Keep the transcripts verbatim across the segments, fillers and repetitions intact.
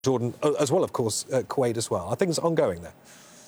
Jordan, as well, of course, uh, Kuwait as well. Are things ongoing there?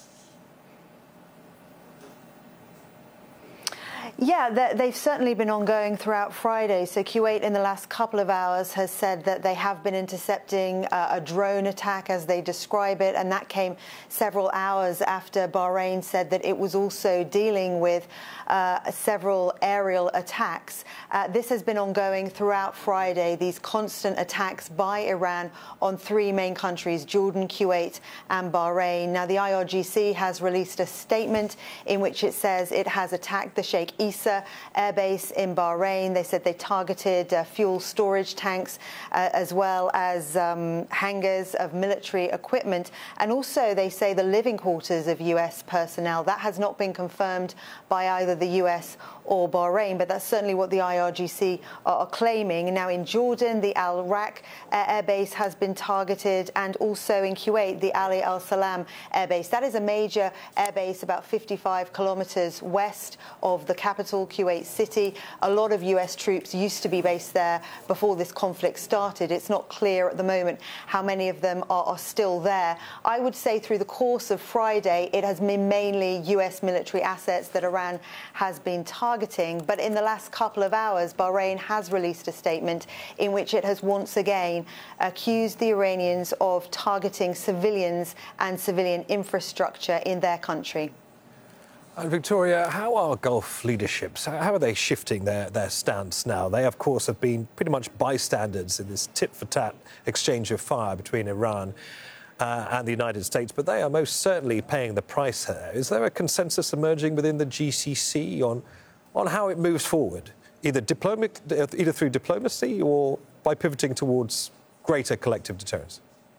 Yeah, they've certainly been ongoing throughout Friday. So Kuwait in the last couple of hours has said that they have been intercepting uh, a drone attack, as they describe it, and that came several hours after Bahrain said that it was also dealing with uh, several aerial attacks. Uh, this has been ongoing throughout Friday, these constant attacks by Iran on three main countries, Jordan, Kuwait and Bahrain. Now, the I R G C has released a statement in which it says it has attacked the Sheikh Issa airbase in Bahrain. They said they targeted uh, fuel storage tanks uh, as well as um, hangars of military equipment. And also they say the living quarters of U S personnel. That has not been confirmed by either the U S or Bahrain, but that's certainly what the I R G C are, are claiming. Now in Jordan, the Al Raq uh, airbase has been targeted, and also in Kuwait, the Ali Al Salam airbase. That is a major airbase about fifty-five kilometers west of the capital, Kuwait City. A lot of U S troops used to be based there before this conflict started. It's not clear at the moment how many of them are, are still there. I would say through the course of Friday, it has been mainly U S military assets that Iran has been targeting. But in the last couple of hours, Bahrain has released a statement in which it has once again accused the Iranians of targeting civilians and civilian infrastructure in their country. And Victoria, how are Gulf leaderships, how are they shifting their, their stance now? They, of course, have been pretty much bystanders in this tit-for-tat exchange of fire between Iran uh, and the United States, but they are most certainly paying the price here. Is there a consensus emerging within the G C C on, on how it moves forward, either, diplomatic, either through diplomacy or by pivoting towards greater collective deterrence?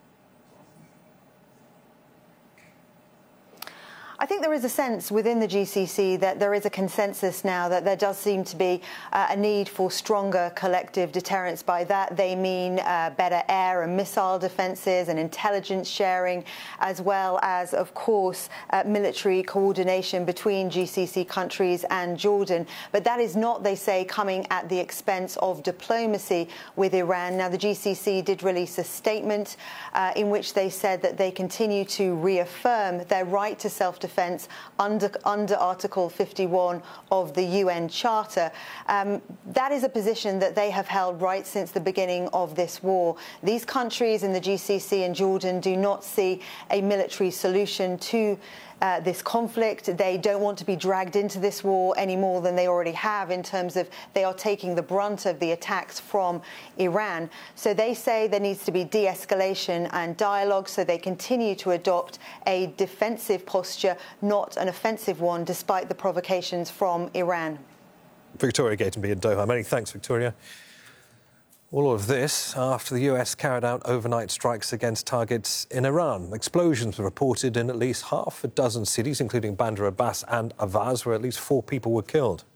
I think there is a sense within the G C C that there is a consensus now that there does seem to be uh, a need for stronger collective deterrence. By that, they mean uh, better air and missile defences and intelligence sharing, as well as, of course, uh, military coordination between G C C countries and Jordan. But that is not, they say, coming at the expense of diplomacy with Iran. Now, the G C C did release a statement uh, in which they said that they continue to reaffirm their right to self-defense Defense under, under Article fifty-one of the U N Charter. Um, that is a position that they have held right since the beginning of this war. These countries in the G C C and Jordan do not see a military solution to Uh, this conflict. They don't want to be dragged into this war any more than they already have, in terms of they are taking the brunt of the attacks from Iran. So they say there needs to be de-escalation and dialogue, so they continue to adopt a defensive posture, not an offensive one, despite the provocations from Iran. Victoria Gatenby in Doha. Many thanks, Victoria. All of this after the U S carried out overnight strikes against targets in Iran. Explosions were reported in at least half a dozen cities, including Bandar Abbas and Avaz, where at least four people were killed.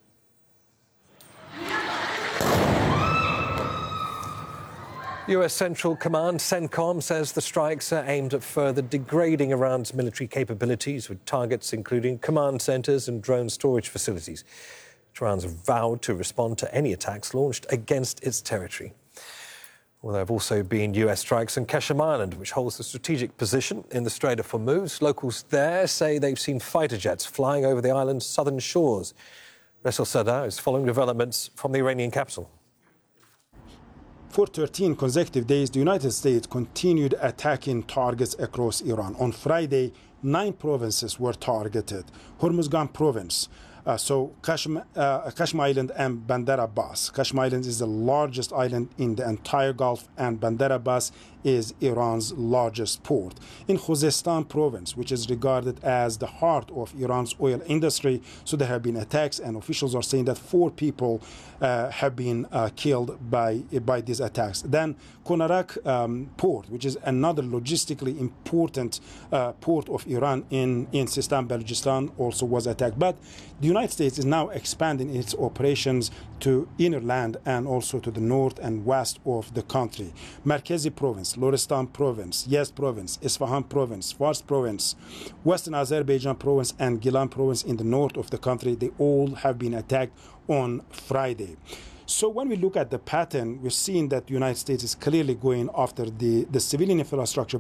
U S Central Command, CENTCOM, says the strikes are aimed at further degrading Iran's military capabilities, with targets including command centres and drone storage facilities. Iran's vowed to respond to any attacks launched against its territory. Well, there have also been U S strikes on Qashm Island, which holds a strategic position in the Strait of Hormuz. Locals there say they've seen fighter jets flying over the island's southern shores. Ressel Sadar is following developments from the Iranian capital. For thirteen consecutive days, the United States continued attacking targets across Iran. On Friday, nine provinces were targeted. Hormuzgan province, Uh, so Qashm, uh, Qashm Island and Bandar Abbas. Qashm Island is the largest island in the entire Gulf, and Bandar Abbas is Iran's largest port. In Khuzestan province, which is regarded as the heart of Iran's oil industry, so there have been attacks, and officials are saying that four people uh, have been uh, killed by, by these attacks. Then Konarak um, port, which is another logistically important uh, port of Iran in, in Sistan, Balochistan, also was attacked. But the United States is now expanding its operations to inner land and also to the north and west of the country. Markazi province, Lorestan province, Yazd province, Isfahan province, Fars province, Western Azerbaijan province, and Gilan province in the north of the country, they all have been attacked on Friday. So when we look at the pattern, we're seeing that the United States is clearly going after the, the civilian infrastructure,